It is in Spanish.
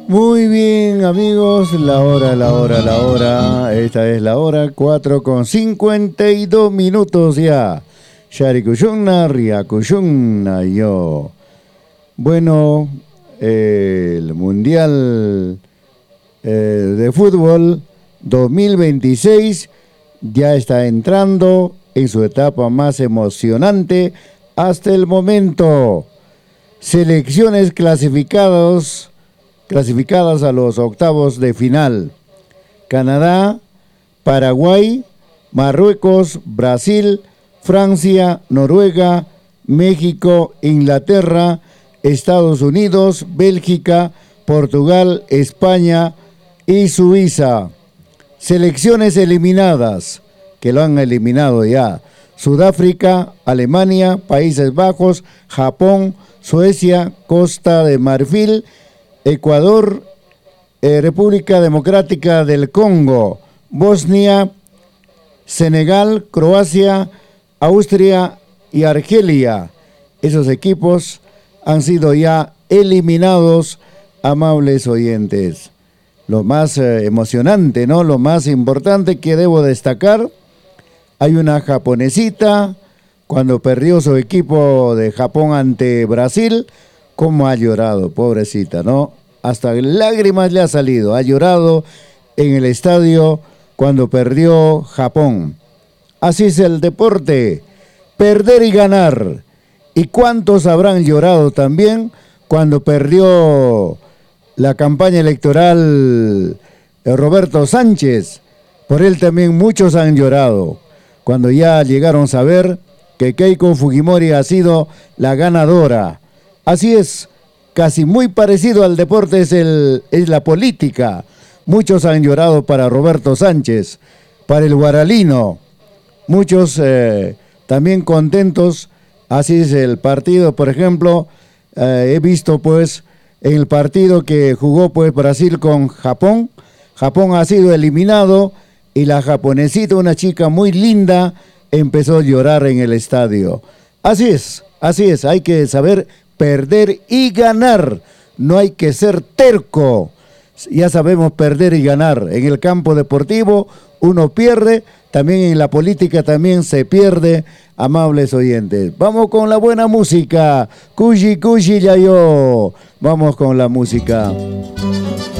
Muy bien, amigos, la hora. Esta es la hora 4:52 ya. Sharikushunna, Riakushunna, yo. Bueno, el Mundial de Fútbol 2026 ya está entrando en su etapa más emocionante hasta el momento. Selecciones clasificadas a los octavos de final. Canadá, Paraguay, Marruecos, Brasil, Francia, Noruega, México, Inglaterra, Estados Unidos, Bélgica, Portugal, España y Suiza. Selecciones eliminadas, que lo han eliminado ya. Sudáfrica, Alemania, Países Bajos, Japón, Suecia, Costa de Marfil, Ecuador, República Democrática del Congo, Bosnia, Senegal, Croacia, Austria y Argelia. Esos equipos han sido ya eliminados, amables oyentes. Lo más emocionante, ¿no? Lo más importante que debo destacar, hay una japonesita, cuando perdió su equipo de Japón ante Brasil, cómo ha llorado, pobrecita, ¿no? Hasta lágrimas le ha salido, ha llorado en el estadio cuando perdió Japón. Así es el deporte, perder y ganar. ¿Y cuántos habrán llorado también cuando perdió la campaña electoral Roberto Sánchez? Por él también muchos han llorado, cuando ya llegaron a saber que Keiko Fujimori ha sido la ganadora. Así es, casi muy parecido al deporte es la política. Muchos han llorado para Roberto Sánchez, para el guaralino. Muchos también contentos. Así es el partido, por ejemplo, he visto pues en el partido que jugó pues Brasil con Japón. Japón ha sido eliminado y la japonesita, una chica muy linda, empezó a llorar en el estadio. Así es, hay que saber perder y ganar, no hay que ser terco. Ya sabemos perder y ganar. En el campo deportivo uno pierde, también en la política también se pierde, amables oyentes. Vamos con la buena música. Cuyi Cuyi Yayo. Vamos con la música.